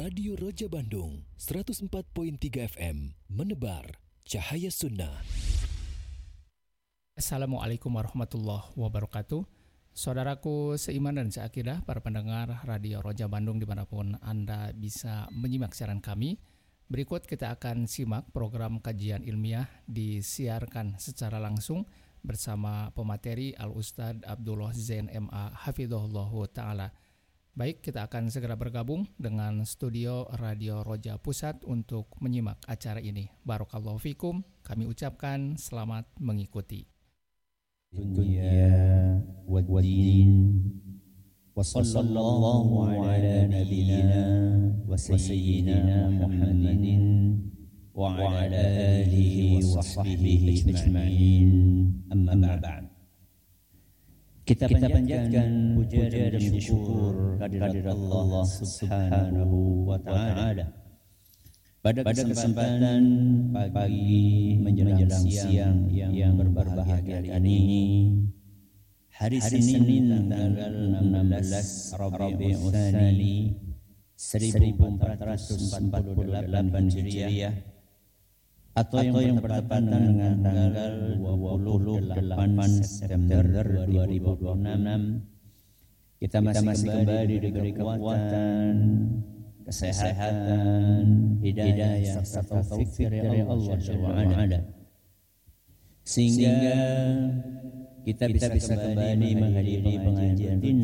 Radio Roja Bandung 104.3 FM menebar cahaya sunnah. Assalamualaikum warahmatullahi wabarakatuh. Saudaraku seiman dan seakidah, para pendengar Radio Roja Bandung dimanapun Anda bisa menyimak siaran kami. Berikut kita akan simak program kajian ilmiah disiarkan secara langsung bersama pemateri Al-Ustadz Abdullah Zain MA Hafidhahullahu Ta'ala. Baik, kita akan segera bergabung dengan studio Radio Roja Pusat untuk menyimak acara ini. Barakallahu fikum, kami ucapkan selamat mengikuti. Dunia waddin wa sallallahu ala nabiyyina wa sayyidina Muhammadin wa ala alihi wa sahbihi ajma'in, amma ba'd. Kita panjatkan puja dan syukur kehadirat Allah Subhanahu wa Ta'ala pada kesempatan pagi menjelang siang yang berbahagia ini, hari Senin tanggal 16 Rabiul Tsani 1448 Hijriah atau yang bertepatan dengan tanggal 28 September 2026. Kita masih kembali diberi kekuatan, kesehatan, hidayah serta taufik dari Allah Subhanahu, sehingga kita bisa kembali menghadiri pengajian